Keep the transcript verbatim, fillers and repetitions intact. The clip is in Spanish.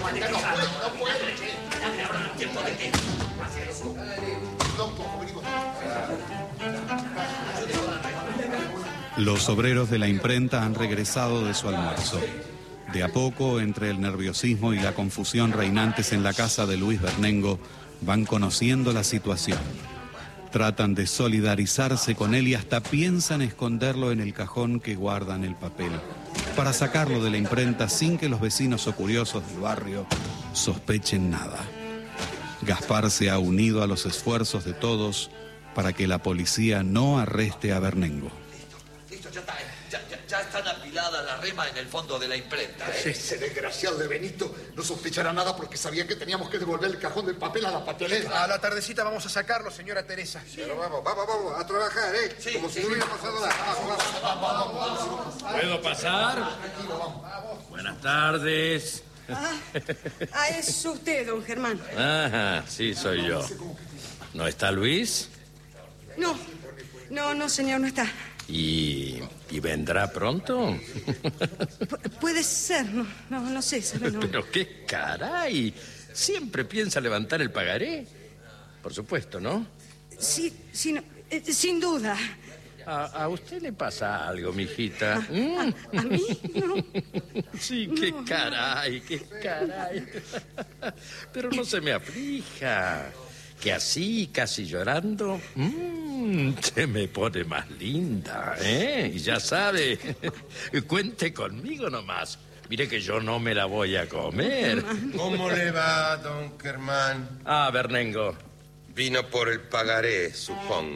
Los obreros de la imprenta han regresado de su almuerzo. De a poco, entre el nerviosismo y la confusión reinantes en la casa de Luis Bernengo, van conociendo la situación. Tratan de solidarizarse con él y hasta piensan esconderlo en el cajón que guardan el papel, para sacarlo de la imprenta sin que los vecinos o curiosos del barrio sospechen nada. Gaspar se ha unido a los esfuerzos de todos para que la policía no arreste a Bernengo. Listo, ya está. Ya, ya, ya están apiladas las remas en el fondo de la imprenta, ¿eh? Ese desgraciado de Benito no sospechará nada porque sabía que teníamos que devolver el cajón del papel a la papelera. A la tardecita vamos a sacarlo, señora Teresa. Sí. Pero vamos, vamos, vamos, a trabajar, ¿eh? Sí, Como sí, si no hubiera sí. pasado nada. Vamos, vamos. ¿Puedo pasar? Buenas tardes. Ah, ah, es usted, don Germán. Ajá, sí, soy yo. ¿No está Luis? No, no, no, señor, no está. ¿Y, y vendrá pronto? Pu- puede ser, no, no, no sé, ¿sabe? No. Pero qué caray. ¿Siempre piensa levantar el pagaré? Por supuesto, ¿no? Sí, sí, no, eh, sin duda. A, a usted le pasa algo, mijita. ¿A, a, a mí? No. Sí, qué No. caray, qué caray. Pero no se me aflija. Que así, casi llorando, mmm, se me pone más linda, ¿eh? Y ya sabe, cuente conmigo nomás. Mire que yo no me la voy a comer. ¿Cómo le va, don Germán? Ah, Bernengo. Vino por el pagaré, supongo.